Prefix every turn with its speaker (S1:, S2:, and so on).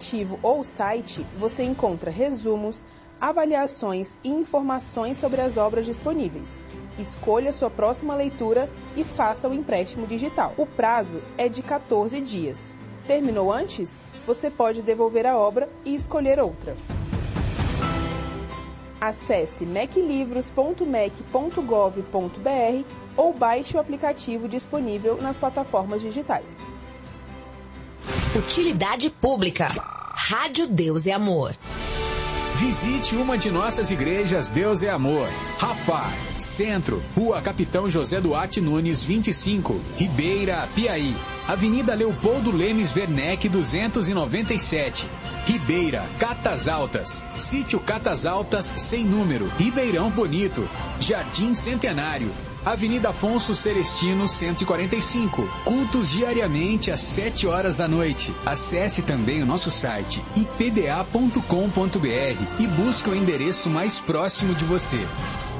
S1: aplicativo ou site, você encontra resumos, avaliações e informações sobre as obras disponíveis. Escolha sua próxima leitura e faça o empréstimo digital. O prazo é de 14 dias. Terminou antes? Você pode devolver a obra e escolher outra. Acesse meclivros.mec.gov.br ou baixe o aplicativo disponível nas plataformas digitais.
S2: Utilidade Pública. Rádio Deus é Amor.
S3: Visite uma de nossas igrejas Deus é Amor. Rafar, Centro, Rua Capitão José Duarte Nunes, 25, Ribeira, Piaí. Avenida Leopoldo Lemes Werneck, 297. Ribeira, Catas Altas. Sítio Catas Altas, sem número. Ribeirão Bonito. Jardim Centenário. Avenida Afonso Celestino, 145. Cultos diariamente às 7 horas da noite. Acesse também o nosso site ipda.com.br e busque o endereço mais próximo de você.